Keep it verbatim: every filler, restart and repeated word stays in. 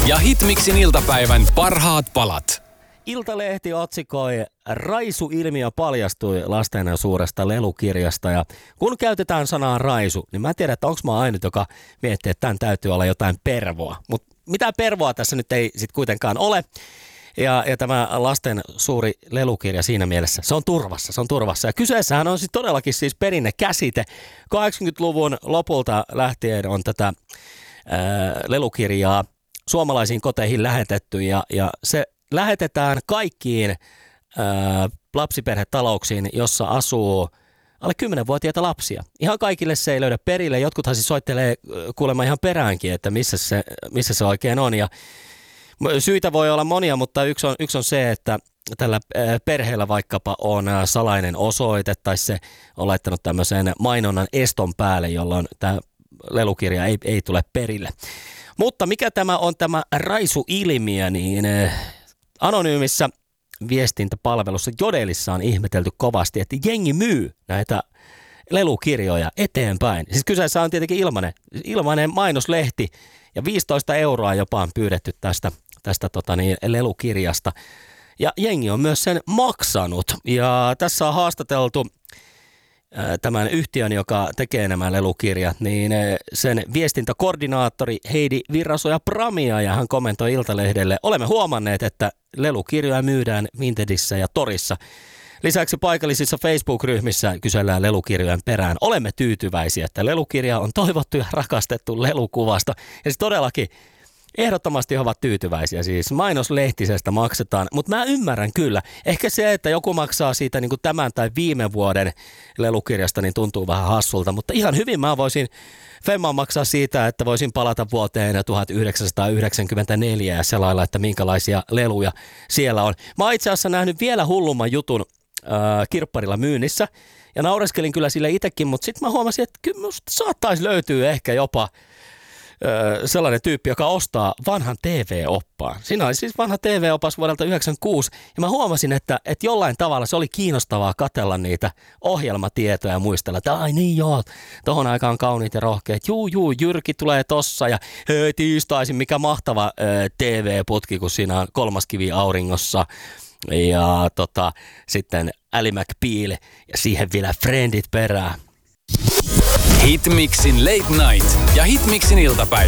ja Hitmixin iltapäivän parhaat palat. Iltalehti otsikoi Raisu-ilmiö paljastui lasten suuresta lelukirjasta. Ja kun käytetään sanaa raisu, niin mä en tiedä, että onko mä ainut, joka miettii, että tämän täytyy olla jotain pervoa. Mutta mitään pervoa tässä nyt ei sitten kuitenkaan ole. Ja, ja tämä lasten suuri lelukirja siinä mielessä, se on turvassa, se on turvassa. Ja kyseessähän on siis todellakin siis perinnekäsite. kahdeksankymmentäluvun lopulta lähtien on tätä ää, lelukirjaa suomalaisiin koteihin lähetetty ja, ja se lähetetään kaikkiin ää, lapsiperhetalouksiin, jossa asuu alle kymmenvuotiaita lapsia. Ihan kaikille se ei löydä perille. Jotkuthan siis soittelee kuulemma ihan peräänkin, että missä se, missä se oikein on. Ja syitä voi olla monia, mutta yksi on, yksi on se, että tällä perheellä vaikkapa on salainen osoite tai se on laittanut tämmöisen mainonnan eston päälle, jolloin tämä lelukirja ei, ei tule perille. Mutta mikä tämä on tämä Raisu-ilmiö, niin anonyymissä viestintäpalvelussa Jodelissa on ihmetelty kovasti, että jengi myy näitä lelukirjoja eteenpäin. Siis kyseessä on tietenkin ilmainen, ilmainen mainoslehti ja viisitoista euroa jopa on pyydetty tästä, tästä tota niin, lelukirjasta. Ja jengi on myös sen maksanut. Ja tässä on haastateltu tämän yhtiön, joka tekee nämä lelukirjat, niin sen viestintäkoordinaattori Heidi Virrasoja-Pramia, ja hän kommentoi Iltalehdelle: olemme huomanneet, että lelukirjoja myydään Vintedissä ja Torissa. Lisäksi paikallisissa Facebook-ryhmissä kysellään lelukirjojen perään. Olemme tyytyväisiä, että lelukirja on toivottu ja rakastettu lelukuvasta. Ja siis todellakin ehdottomasti he ovat tyytyväisiä. Siis mainoslehtisestä maksetaan, mutta mä ymmärrän kyllä. Ehkä se, että joku maksaa siitä niin kuin tämän tai viime vuoden lelukirjasta, niin tuntuu vähän hassulta. Mutta ihan hyvin mä voisin Femman maksaa siitä, että voisin palata vuoteen tuhatyhdeksänsataayhdeksänkymmentäneljä ja selailla, että minkälaisia leluja siellä on. Mä oon itse asiassa nähnyt vielä hullumman jutun äh, kirpparilla myynnissä ja naureskelin kyllä sille itsekin, mutta sitten mä huomasin, että kyllä musta saattaisi löytyä ehkä jopa sellainen tyyppi, joka ostaa vanhan T V-oppaan. Siinä oli siis vanha T V-opas vuodelta yhdeksänkymmentäkuusi, ja mä huomasin, että, että jollain tavalla se oli kiinnostavaa katsella niitä ohjelmatietoja ja muistella, että ai niin joo, tohon aikaan kauniit ja rohkeat, juu juu, Jyrki tulee tossa, ja hei, tiistaisin, mikä mahtava ö, T V-putki, kun siinä on Kolmas kivi auringossa, ja tota, sitten Ally McBeal, ja siihen vielä Friendit perään. Hitmixin Late Night ja Hitmixin iltapäivä.